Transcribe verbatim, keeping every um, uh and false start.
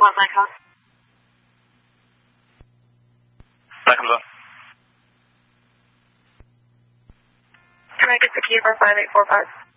What my code? That comes on. Can I get the key for five eight four five?